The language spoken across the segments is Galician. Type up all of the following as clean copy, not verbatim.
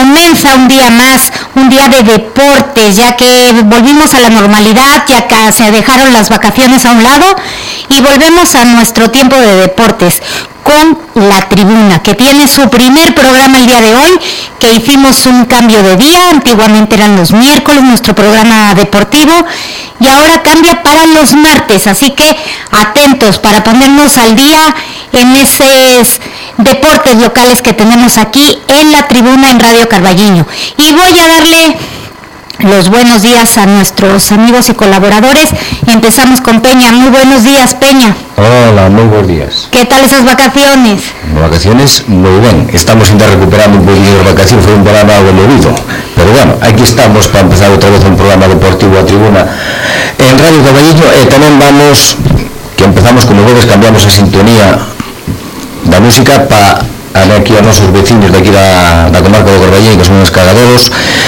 comienza un día más, un día de deportes, ya que volvimos a la normalidad, ya que se dejaron las vacaciones a un lado y volvemos a nuestro tiempo de deportes con La Tribuna, que tiene su primer programa el día de hoy, que hicimos un cambio de día. Antiguamente eran los miércoles nuestro programa deportivo y ahora cambia para los martes, así que atentos para ponernos al día en esos deportes locales que tenemos aquí en La Tribuna en Radio Carballiño. Y voy a darle los buenos días a nuestros amigos y colaboradores. Empezamos con Peña. Muy buenos días, Peña. Hola, muy buenos días. ¿Qué tal esas vacaciones? Vacaciones muy bien. Estamos ainda recuperando un poquinho de vacaciones, foi un programa algo dolorido. Pero bueno, aquí estamos para empezar outra vez un programa deportivo a Tribuna en Radio Carballiño, e tamén vamos, que empezamos como vedes, cambiamos a sintonía da música para aquí a nosos vecinos de aquí da comarca do Carballiño, que son os cagaderos.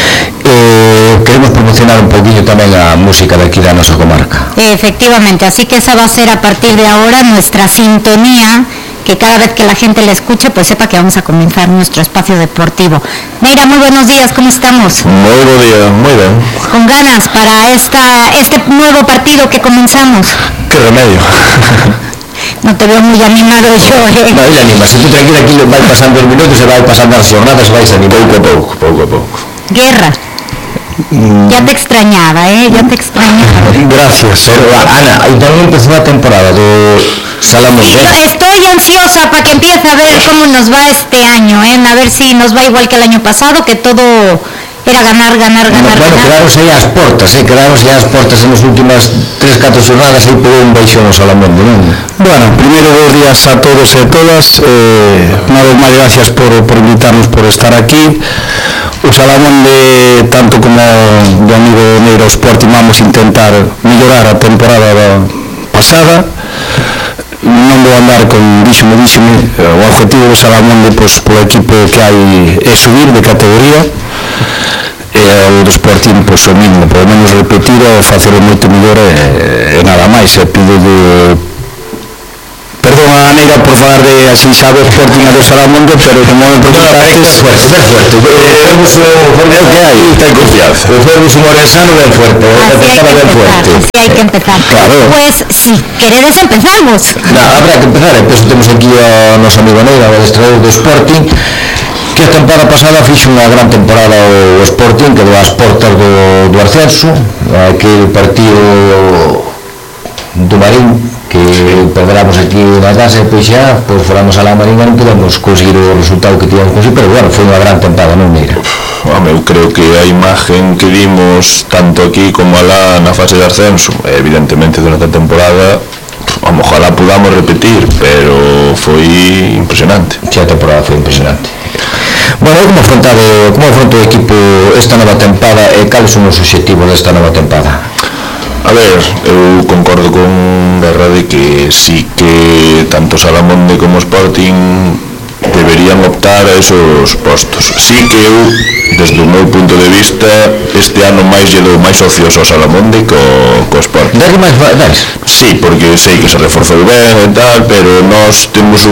Queremos promocionar un poquillo tamén a música de aquí da nosa comarca. Efectivamente, así que esa va a ser a partir de ahora nuestra sintonía, que cada vez que la gente la escuche pues sepa que vamos a comenzar nuestro espacio deportivo. Neira, muy buenos días, ¿cómo estamos? Muy buenos días, muy bien. Con ganas para este nuevo partido que comenzamos. Qué remedio. No te veo muy animado yo, No, y anima, se tú tranquila, aquí vai pasando os minutos, se vai pasando as jornadas, vais animando Pouco a pouco. Guerra. Ya te extrañaba, ya te extrañaba. Gracias. Pero, Ana, ainda non empezou a temporada do Salamón. Sí, estoy ansiosa para que empiece a ver cómo nos va este año, a ver si nos va igual que el año pasado, que todo era ganar. Bueno, quedaros aí as portas en as últimas 3-4 jornadas, aí pegou un baixón no Salamón, non? Bueno, primeiro buenos días a todos e todas. Una vez máis gracias por invitarnos, por estar aquí. O Salamón, de tanto como do amigo Neiro Sporting, vamos intentar mellorar a temporada pasada. Non vou andar con díxome, o objetivo do Salamón pois, polo equipo que hai é subir de categoría, e o do Sporting pois, o mínimo, polo menos repetir ou facer moito mellor e nada máis. E pido de perdón a Neira por falar de así sabe o Sporting a do Salamón, pero como me preguntaste fuerte, vemos o que hai, ten confianza, vemos un orensano ben fuerte, así hai que empezar. Claro. Pues si queredes empezamos. Habrá que empezar, entón temos aquí a nosa amigo Neira, o adestrador do Sporting, que a temporada pasada fixo unha gran temporada o Sporting, que deu as portas do ascenso, aquele partido do Marín que perderamos aquí na casa, e pois xa, pois foramos a la Marín e non podemos conseguir o resultado que tivemos conseguir, pero bueno, foi unha gran temporada, non, Neira? Eu creo que a imagen que vimos tanto aquí como alá na fase de ascenso, evidentemente durante a temporada, ojalá podamos repetir, pero foi impresionante. Xa, a temporada foi impresionante. Bueno, como afronta o equipo esta nova tempada e cales son os obxectivos desta nova tempada? A ver, eu concordo con Guerra de que sí que tanto Salamonde como Sporting deberían optar a esos postos. Sí que eu, desde o meu punto de vista, este ano máis ocioso ao Salamonde co Sporting. Dá que máis vais? Sí, porque sei que se reforzou ben e tal, pero nós temos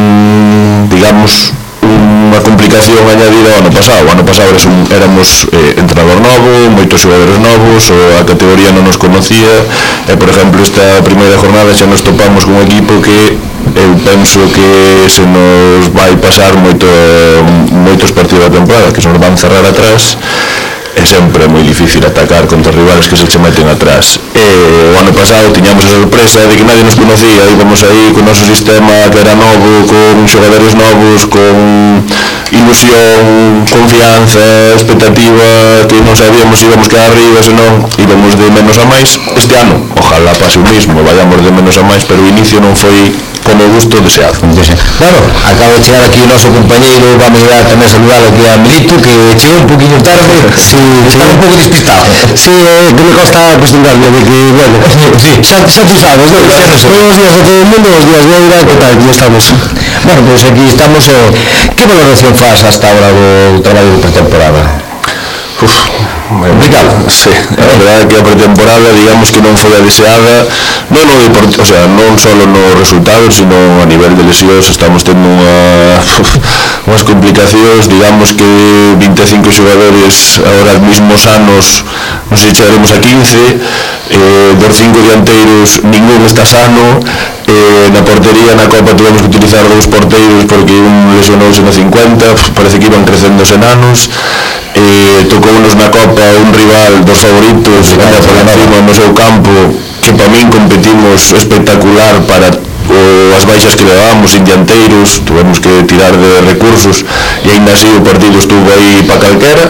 unha complicación añadida ao ano pasado. O ano pasado éramos entrenador novo, moitos xogadores novos, a categoría non nos conocía, e por exemplo esta primeira jornada xa nos topamos con un equipo que eu penso que se nos vai pasar moitos partidos da temporada, que se nos van cerrar atrás. É sempre moi difícil atacar contra rivales que se che meten atrás. O ano pasado tiñamos a sorpresa de que nadie nos conocía, íbamos aí con o noso sistema que era novo, con xogadores novos, con ilusión, confianza, expectativa, que non sabíamos se íbamos quedar arriba, senón íbamos de menos a máis. Este ano, ojalá pase o mismo, vayamos de menos a máis, pero o inicio non foi como gusto deseado. Bueno, acabo de chegar aquí o noso compañeiro, vamos a tamén saludar aquí a Milito, que chegou un poquinho tarde, está un pouco despistado. Sí, que me costa acostumbrarme de que, bueno, sí, xa tú sabes, ¿no? Buenos días a todo el mundo, buenos días, Neira, que tal, aquí estamos. Bueno, pois aquí estamos, que valoración faz hasta ahora do traballo de pretemporada? complicado. Sí, a verdade é que a pretemporada digamos que non foi a deseada non no deporte, o sea, non só no resultado, sino a nivel de lesións estamos tendo unhas complicacións, digamos que 25 xogadores agora mismos anos non sei se chegaremos a 15, dos 5 dianteiros ningún está sano, na portería na Copa tivemos que utilizar 2 porteiros porque un lesionouse na 50, parece que iban crecendo os enanos, tocounos na Copa un rival dos favoritos por encima no seu campo que para min competimos espectacular para as baixas que levábamos en dianteiros, tuvemos que tirar de recursos e ainda así o partido estuvo aí para calquera.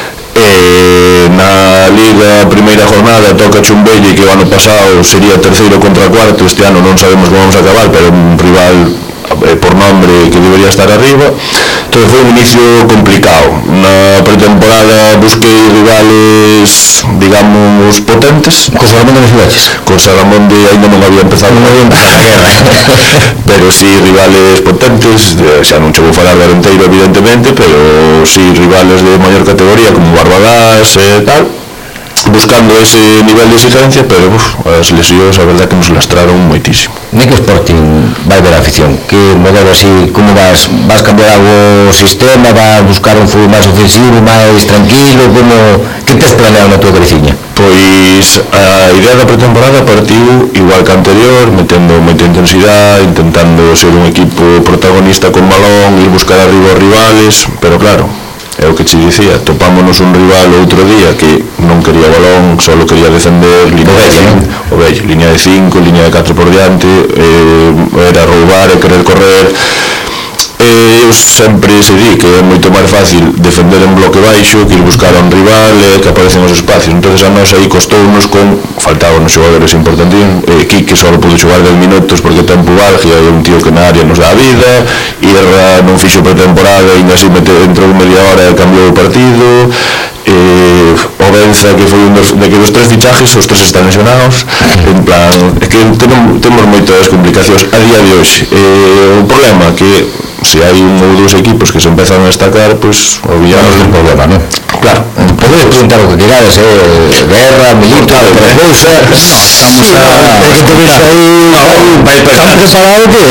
Na Liga primeira jornada toca Chumbelle, que o ano pasado sería terceiro contra cuarto, este ano non sabemos como vamos a acabar, pero un rival por nombre que debería estar arriba. Entón foi un inicio complicado. Na pretemporada busquei rivales, digamos, potentes. Con Salamonde nos iguales. Con Salamonde ainda non había empezado a guerra, pero sí rivales potentes, xa non che vou falar de Arenteiro evidentemente, pero sí rivales de maior categoría como Barbadás e tal, buscando ese nivel de exigencia, pero as lesións a verdade que nos lastraron moitísimo. Nico Sporting vai ver a afición, que modelo así, como vas cambiar algo o sistema, vas buscar un fútbol máis ofensivo, máis tranquilo, como que tes planeado na tua cabeciña? Pois a idea da pretemporada partiu igual que anterior, metendo moita intensidade, intentando ser un equipo protagonista con balón, ir buscar arriba os rivales, pero claro, é o que che dicía, topámonos un rival outro día que non quería balón, solo quería defender, línea de 5, línea de 4 por diante, era roubar e querer correr. Eu sempre se di que é moito máis fácil defender en bloque baixo que ir buscar a un rival e que aparecen os espacios. Entonces a nós aí costounos faltaban os xogadores importantísimos, Quique só pudo xogar 10 minutos porque ten pubalgia e un tío que na área nos dá a vida, Irra non fixo pretemporada e ainda así entrou media hora e cambiou o partido, o Benza que foi un dos 3 fichajes, os 3 están lesionados, en plan, é que temos moitas complicacións a día de hoxe. O problema que se hai un ou 2 equipos que se empezan a destacar, pois olvidamos un problema, non? Claro, podedes preguntar o que querades, Guerra, Milito, outra cousa. Estamos a... É que te ves aí... Están preparados que...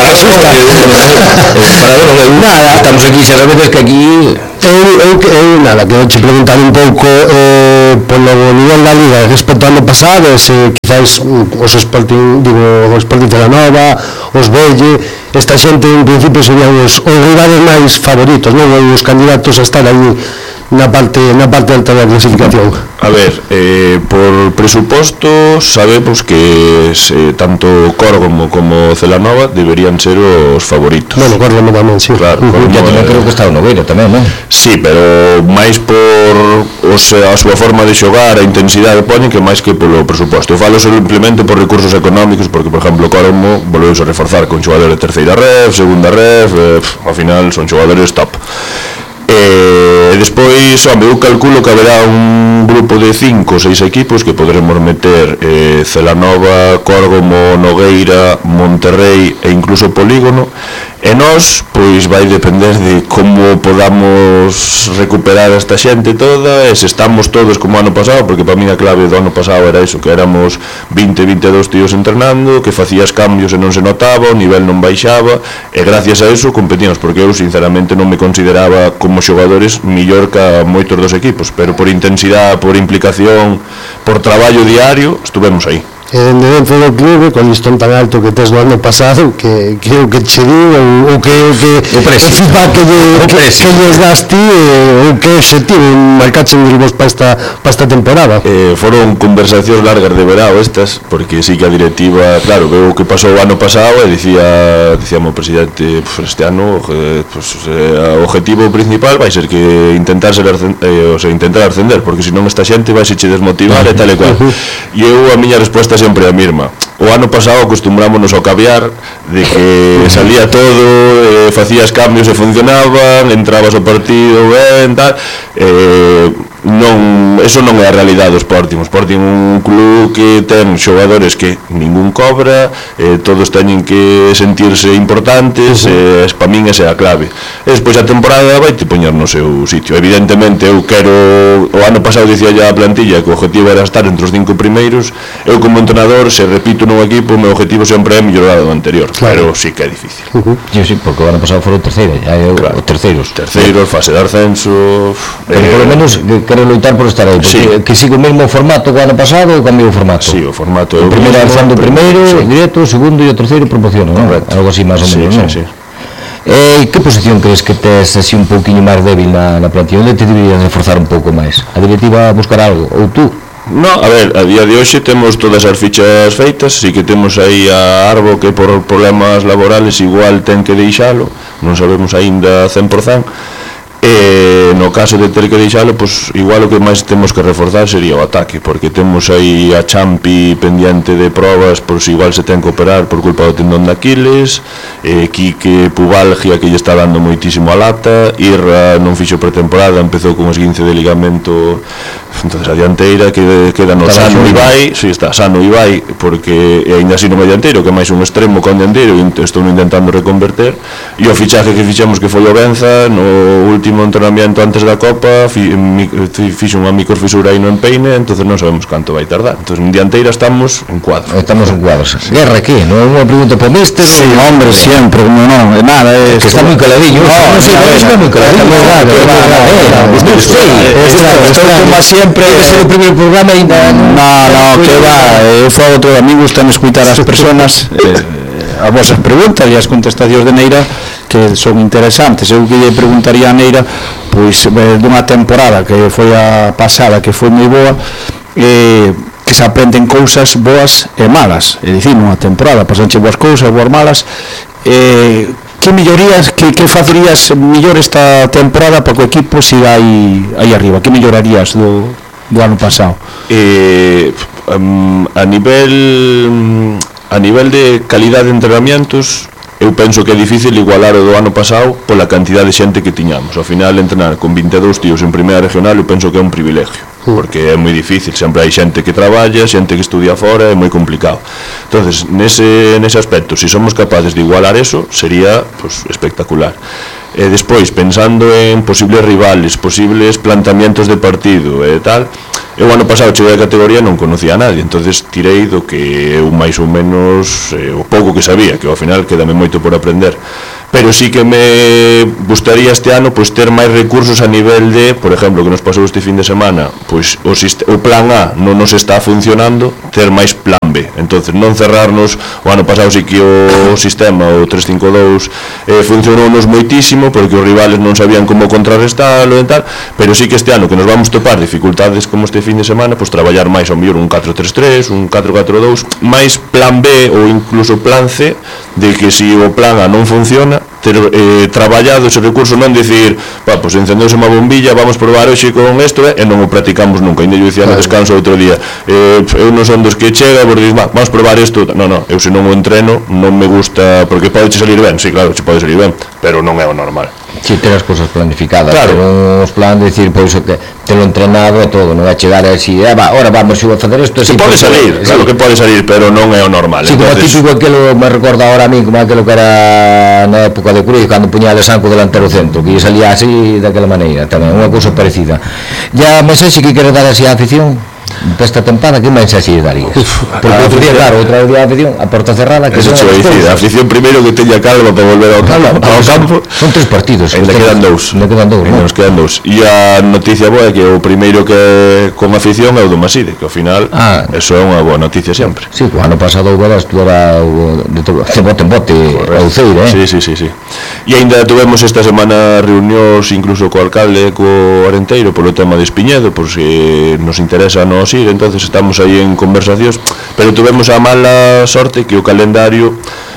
Nada, estamos aquí, xa sabedes que aquí... Eu nada, quero che preguntar un pouco polo nivel da Liga respecto ao ano pasado, se quizás os Sporting, digo, o Sporting Celanova, os Belle, esta xente en principio serían os rivales máis favoritos, non? Os candidatos a estar aí na parte alta da clasificación. A ver, por presuposto sabemos que tanto Córgomo como Celanova deberían ser os favoritos. Bueno, Córgomo tamén, sí. Claro, Ya tamén creo que está o Nogueira tamén, non? Sí, pero máis por a súa forma de xogar, a intensidade poñen, que máis que polo presuposto. Eu falo simplemente por recursos económicos, porque, por exemplo, Córgomo volveuse a reforzar con xogadores de terceira ref, segunda ref, ao final son xogadores top. E despois, eu calculo que haberá un grupo de 5 ou 6 equipos que podremos meter Celanova, Córgomo, Nogueira, Monterrey e incluso Polígono, e nós, pois vai depender de como podamos recuperar esta xente toda, e se estamos todos como ano pasado, porque para mí a clave do ano pasado era iso, que éramos 20-22 tíos entrenando, que facías cambios e non se notaba, o nivel non baixaba, e gracias a eso competíamos, porque eu sinceramente non me consideraba como xogadores millor que moitos dos equipos, pero por intensidade, por implicación, por traballo diario, estuvemos aí. Dentro do clube, con listón tan alto que tes do ano pasado, que o que che di ou que feedback que lles dasti ou que objetivo marcachen vos para esta temporada. Foron conversacións largas de verao estas, porque sí que a directiva, claro, veo o que pasou o ano pasado e dicíamos o presidente, este ano o objetivo principal vai ser que intentar ascender, porque senón esta xente vai se che desmotivar e tal e cual. E eu a miña resposta sempre a mesma. O ano pasado acostumbrámonos ao caviar de que salía todo, facías cambios e funcionaban, entrabas ao partido ben, tal, eso non é a realidade do Sporting. O Sporting é un club que ten xogadores que ningún cobra, todos teñen que sentirse importantes, para min esa é a clave. E despois a temporada vai te poñer no seu sitio. Evidentemente eu quero, o ano pasado dicía ya a plantilla que o objetivo era estar entre os 5 primeiros. Eu como entrenador, se repito nun equipo, o meu objetivo sempre é mellorar do anterior, pero sí que é difícil. Sí, porque o ano pasado foron terceiro, os terceiros, fase de ascenso, pero polo menos quero loitar por estar aí, porque que sigo o mesmo formato que o ano pasado ou cambiou o formato? Sí, o formato é o primeiro alzando o primeiro, directo, o segundo e o terceiro promociono, non? Algo así máis ou menos, non? Sí. Que posición crees que tes así un pouquiño máis débil na plantilla? Onde te deberías reforzar un pouco máis? A directiva a buscar algo? Ou tú? No, a ver, a día de hoxe temos todas as fichas feitas, si que temos aí a Arbo que por problemas laborales igual ten que deixalo, non sabemos aínda 100%. No caso de ter que deixalo, pois igual o que máis temos que reforzar sería o ataque, porque temos aí a Champi pendiente de probas, pois igual se ten que operar por culpa do tendón de Aquiles, Quique pubalgia que lle está dando moitísimo a lata, Irra non fixo pretemporada, empezou con esguince de ligamento, entonces a dianteira que queda no sano Ibai, si está sano Ibai, porque ainda así non é dianteiro, que máis un extremo con dianteiro, e estou intentando reconverter, e o fichaje que fixemos que foi o Benza, no último entrenamiento antes da Copa, fixo unha microfisura aí no empeine, entonces non sabemos canto vai tardar, entonces en dianteira estamos en cuadro. Guerra, que? Non é unha pregunta para o míster? Sí, hombre, sempre, non, é nada, é que está moi caladillo, non sei, está moi caladillo, estou como sempre, debe ser o primeiro programa ainda. No, que va, eu fago todo, a mí gusta escutar as persoas, as vosas preguntas e as contestacións de Neira que son interesantes. Eu que lle preguntaría a Neira, pois dunha temporada que foi a pasada, que foi moi boa, que se aprenden cousas boas e malas, é dicir, nunha temporada pasanche boas cousas, boas malas, que mellorías, que facerías mellor esta temporada para que o equipo siga aí arriba? Que mellorarías do ano pasado? A nivel de calidade de entrenamientos, eu penso que é difícil igualar o do ano pasado pola cantidad de xente que tiñamos. Ao final, entrenar con 22 tíos en primeira regional eu penso que é un privilegio, porque é moi difícil, sempre hai xente que traballa, xente que estudia fora, é moi complicado. Entonces, nese aspecto, se somos capaces de igualar eso, sería pues, espectacular. Despois, pensando en posibles rivales, posibles planteamientos de partido e tal, eu ano pasado cheguei a categoría e non conocía a nadie, entonces tirei do que eu máis ou menos o pouco que sabía, que ao final quedame moito por aprender. Pero sí que me gustaría este ano pois ter máis recursos a nivel de, por exemplo, que nos pasou este fin de semana, pois o plan A non nos está funcionando, ter máis plan B. Entonces non cerrarnos, o ano pasado sí que o sistema, o 3-5-2, funcionounos moitísimo porque os rivales non sabían como contrarrestalo e tal, pero sí que este ano que nos vamos topar dificultades como este fin de semana, pois traballar máis ao mellor un 4-3-3, un 4-4-2, máis plan B ou incluso plan C, de que se o plan A non funciona, ter traballado ese recurso, non dicir, pois encendeuse unha bombilla, vamos probar hoxe con isto, e non o practicamos nunca. Ainda eu dicía no descanso outro día, eu non son dos que chega e vos diz, vamos probar isto, non, eu se non o entreno non me gusta, porque pode salir ben, sí, claro, se pode salir ben, pero non é o normal. Si, ter as cousas planificadas, claro. Pero os plan de decir, pois, telo entrenado e todo, non vai chegar así, ahora vamos a facer isto así. Que pode salir, claro que pode salir, pero non é o normal. Si, como típico aquilo, me recorda ahora a mí, como aquilo que era na época de Cruz, cando puña de Sanco delantero centro, que salía así, daquela maneira, tamén, unha cousa parecida. Ya, mensaxe que quero dar así a afición, esta tempada, que mensaxe darías? Porque outro día, claro, outra día a afición, a porta cerrada, que eso son dicir, a afición primeiro que teña calma para volver ao campo. Son 3 partidos. Ainda quedan 2. Nos quedan 2. E a noticia boa é que o primeiro que con afición é o do Maside, que ao final eso é unha boa noticia sempre. Sí, o ano pasado o Godas era de bote en bote ao Ceira, Sí. E ainda tuvemos esta semana reunións incluso co alcalde, co Arenteiro, polo tema de Espiñedo, por se nos interesa nos ir, entonces estamos aí en conversacións, pero tuvemos a mala sorte que o calendario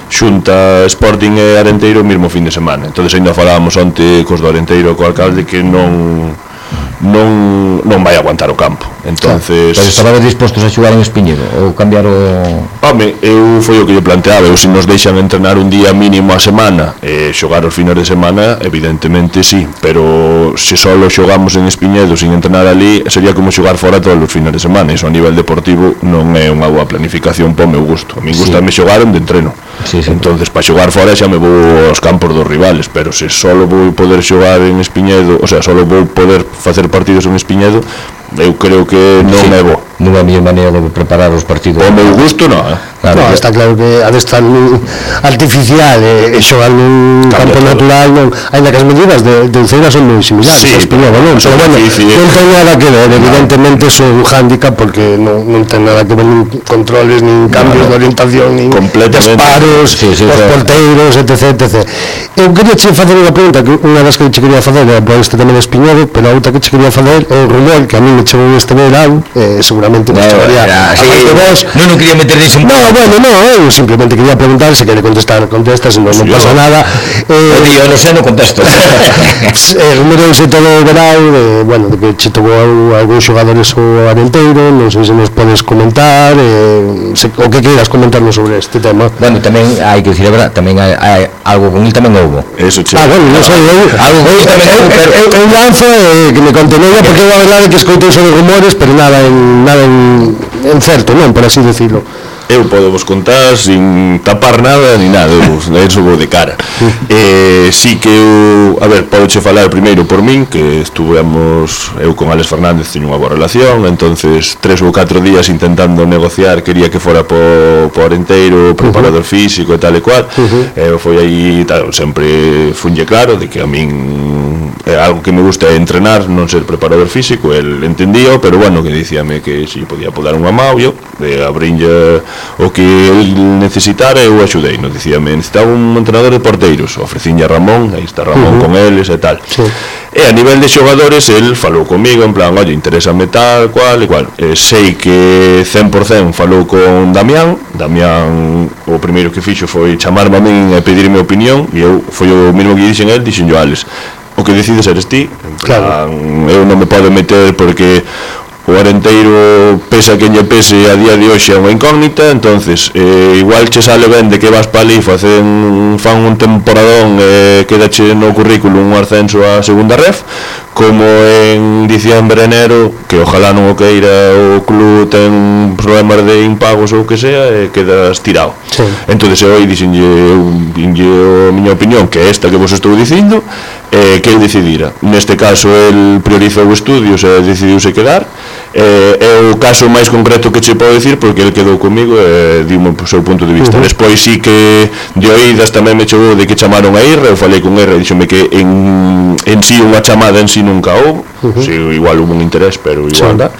xunta Sporting e Arenteiro o mesmo fin de semana, entonces ainda falábamos onte cos do Arenteiro co alcalde que non non vai aguantar o campo. Entonces, pero estabades dispostos a xogar en Espiñedo ou cambiar o... Home, foi o que eu planteaba. Se nos deixan entrenar un día mínimo a semana e xogar os fines de semana, evidentemente sí, pero se solo xogamos en Espiñedo sin entrenar ali, sería como xogar fora todos os fines de semana. Iso a nivel deportivo non é unha boa planificación para o meu gusto. A mí gustame xogar onde entreno. Entonces, para xogar fora xa me vou aos campos dos rivales, pero se solo vou poder xogar en Espiñedo, o sea, solo vou poder facer partidos en Espiñedo, eu creo que non é bo. Non é a mellor maneira de preparar os partidos. O meu gusto non, Claro, está claro que ha de estar artificial e xogar nun campo natural, ainda que as medidas de Uceira son moi similares, pero bueno, non ten nada que ver, evidentemente é un hándicap porque non ten nada que ver nin controles, nin cambios de orientación, nin disparos, os porteiros, etc. Eu queria che facer unha pregunta, que unha das que che quería facer era por este tema de Espiñedo, pero a outra que che quería facer é un rumor que a mí me chegou este verán, seguramente me chegaría a máis de vos. Non quería meter nisso un pouco. Eu simplemente quería preguntar, se quere contestar, contesta, se non pasa nada. Eu non sei, non contesto. Rumoreuse todo o verán, de que che tocou algúns xogadores o Arenteiro, non sei se nos podes comentar, o que queiras comentarnos sobre este tema. Bueno, tamén hai que dicir a verdade, tamén hai algo con il tamén houbo. Eso che. Non sei, algo con il tamén houbo, pero eu lanzo que me contenella, porque a verdade que escoitei sobre rumores, pero nada en certo, non, por así decirlo. Eu podo vos contar sin tapar nada ni nada, eso vou de cara. Sí que eu, podo che falar primeiro por min, que estuvemos, eu con Alex Fernández teño unha boa relación, entonces 3 ou 4 días intentando negociar, quería que fora po Arenteiro, preparador físico e tal e cual, foi aí, sempre funlle claro de que a min algo que me gusta é entrenar, non ser preparador físico, el entendía, pero bueno, que dicíame que si podía dar unha mão, eu abrinlle o que el necesitara, eu axudei, nos dicíame, necesitaba un entrenador de porteiros, ofrecinlle a Ramón, aí está Ramón con eles e tal. E a nivel de xogadores, el falou comigo en plan, oye, interésame tal, cual e cual. Sei que 100% falou con Damián, o primeiro que fixo foi chamarme a min e pedirme opinión, e eu foi o mesmo que dixen el, dixen yo a Alex, o que decides eres ti, en plan, eu non me podo meter porque o Arenteiro, pese a quen lle pese, a día de hoxe é unha incógnita, entonces igual che sale ben de que vas para ali fan un temporadón e quedache no currículum un ascenso a segunda ref, como en diciembre, enero, que ojalá non o queira o club, ten problemas de impagos ou que sea, e quedas tirado. Entonces eu dixenlle a miña opinión, que é esta que vos estou dicindo, que el decidira. Neste caso, el priorizou estudios e decidiuse quedar. É o caso máis concreto que che podo decir, porque el quedou comigo e dime o seu punto de vista. Despois sí que de oídas tamén me chegou de que chamaron a Irra, eu falei con Irra e díxome que en sí unha chamada en sí nunca houve, igual hubo un interés, pero igual da.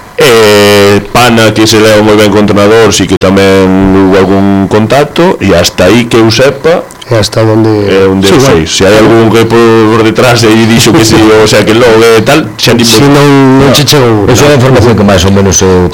Pana, que se leva moi ben con o entrenador, sí que tamén hubo algún contacto, e hasta aí que eu sepa hasta onde eu sei, se hai algún que por detrás e dixo que si, o sea, que logo e tal, xa si non che chegou. Esa é a información que máis ou menos eu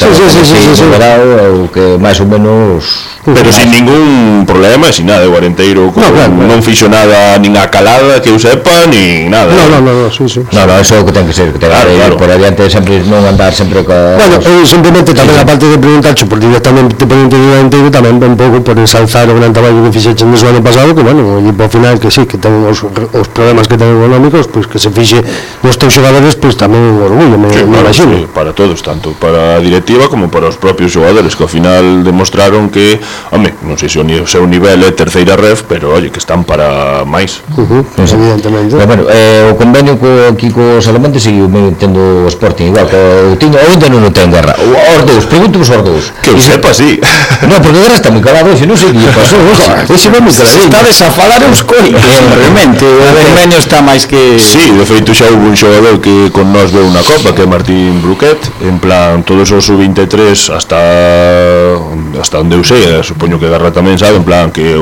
ou que máis ou menos, pero sin ningún problema, sin nada, o Arenteiro non fixo nada, nin a calada que eu sepa, nin nada. No, sí. No, eso é o que ten que ser, que ten que ir por adiante, sempre non andar sempre ca... Bueno, simplemente tamén a parte de preguntarche por directamente por Arenteiro, tamén un pouco por ensalzar o gran traballo que fixechen desde o ano pasado, que bueno, e ao final que sí, que ten os problemas que ten económicos, pois que se fixe nos teus xogadores, pois tamén un orgullo, me imagino. Para todos, tanto para a directiva como para os propios xogadores, que ao final demostraron que, non sei se o seu nivel é terceira ref, pero oye, que están para máis. Evidentemente. Bueno, o convenio aquí co Salamonte sigue tendo o Sporting igual, que o Tiño ainda non o ten Guerra. Os dous, pregúntevos aos dous. Que eu sepa, sí. Non, porque Guerra está moi calado, se non sei que pasou. Ese non me caladinho. Estades a falar uns coitos, realmente, o convenio está máis que... Sí, de feito xa houve un xogador que con nos veu unha copa, que é Martín Bruquet, en plan, todos os sub-23 hasta onde eu sei, supoño que Garra tamén sabe, en plan, que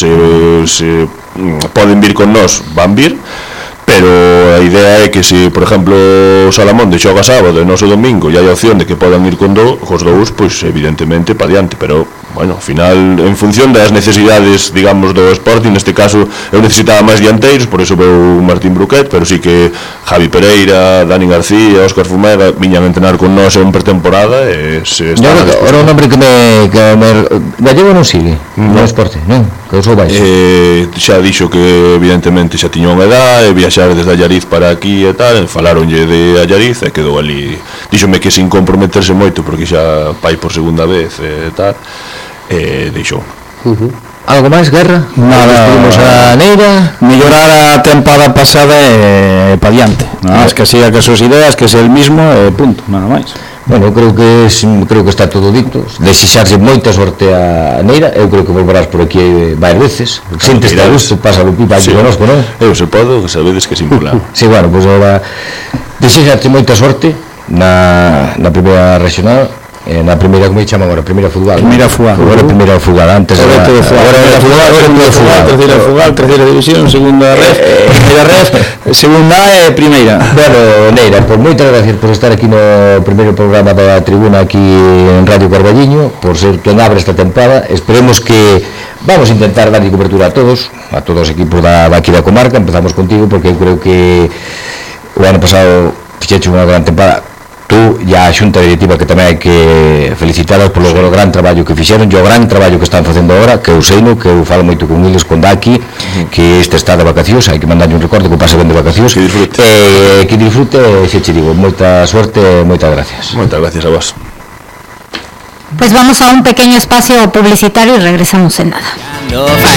se poden vir con nos, van vir, pero a idea é que se, por exemplo, o Salamonte xoga sábado e noso domingo e hai a opción de que podan ir con os dous, pois evidentemente pa diante, pero bueno, ao final, en función das necesidades, digamos, do Sporting, neste caso eu necesitaba máis dianteiros, por eso veu Martín Bruquet, pero sí que Javi Pereira, Dani García, Óscar Fumega viñan a entrenar con nós en pretemporada e se están Ahora un hombre que me Gallego non sigue no esporte, non? Que eu sou baixo. Xa dixo que evidentemente xa tiña unha edad e viaxar desde Allariz para aquí e tal, falaronlle de Allariz e quedou ali. Díxome que sin comprometerse moito porque xa pai por segunda vez e tal, e deixou. Algo máis, Guerra? Nada, Despedimos a Neira. Mellorar a tempada pasada e pa diante, nada máis que siga que as súas ideas, que sea el mismo e punto, nada máis. Bueno, creo que está todo dito. Desexarse moita sorte a Neira. Eu creo que volverás por aquí varias veces. Sientes-te a gusto, pasa Lupi, vai conosco, non? Eu se podo, que sabedes que sin problema. Sí, bueno, pois agora desexarte moita sorte na primeira regional. Na primeira, como chama agora? Primeira fugal. Agora primeira fugal, antes era todo fugal. Agora fugal, terceira fugal, terceira división, segunda ref, primeira ref, segunda e primeira. Bueno, Neira, por moitas gracias por estar aquí no primeiro programa da Tribuna aquí en Radio Carballiño, por ser quen abre esta tempada. Esperemos que vamos a intentar darle cobertura a todos os equipos aquí da comarca. Empezamos contigo porque eu creo que o ano pasado fixeche unha gran tempada. Tú e a xunta directiva, que tamén hai que felicitaros polo gran traballo que fixeron e o gran traballo que están facendo agora, que eu seino, que eu falo moito con eles con Daki, que este está de vacacións, hai que mandarlle un recordo que pase ben de vacacións, que disfrute, xe che digo, moita suerte, moitas gracias. Moitas gracias a vos. Pues vamos a un pequeño espacio publicitario y regresamos en nada.